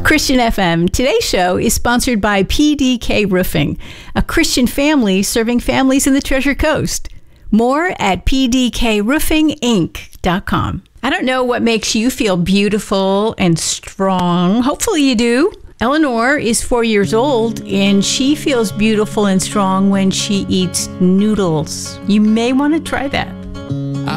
Christian FM. Today's show is sponsored by PDK Roofing, a Christian family serving families in the Treasure Coast. More at pdkroofinginc.com. I don't know what makes you feel beautiful and strong. Hopefully you do. Eleanor is 4 years old, and she feels beautiful and strong when she eats noodles. You may want to try that.